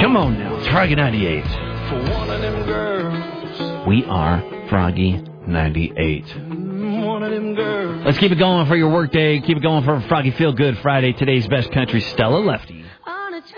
Come on now. It's Froggy 98. For one of them girls. We are Froggy 98. One of them girls. Let's keep it going for your workday. Keep it going for Froggy Feel Good Friday. Today's best country, Stella Lefty.